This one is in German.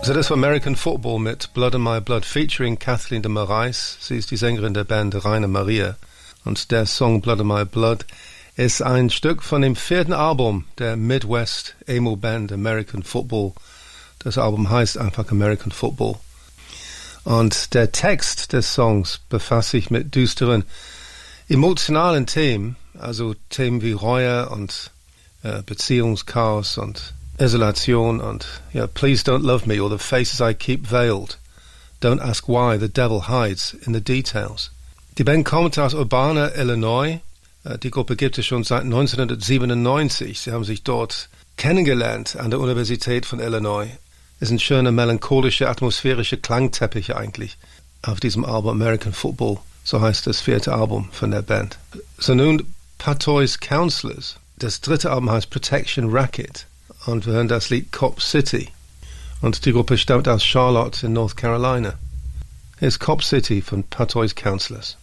So, das war American Football mit Blood in My Blood featuring Kathleen de Marais. Sie ist die Sängerin der Band Rainer Maria. Und der Song Blood in My Blood ist ein Stück von dem 4. Album der Midwest Emo Band American Football. Das Album heißt einfach American Football. Und der Text des Songs befasst sich mit düsteren, emotionalen Themen, also Themen wie Reue und Beziehungschaos und Isolation und Please don't love me or the faces I keep veiled. Don't ask why, the devil hides in the details. Die Band kommt aus Urbana, Illinois. Die Gruppe gibt es schon seit 1997. Sie haben sich dort kennengelernt an der Universität von Illinois. Es sind schöne, melancholische, atmosphärische Klangteppiche eigentlich auf diesem Album American Football. So heißt das 4. Album von der Band. So nun Patois Counselors. Das 3. Album heißt Protection Racket. Und wir hören das Lied Cop City. Und die Gruppe stammt aus Charlotte in North Carolina. Hier ist Cop City von Patois Counselors.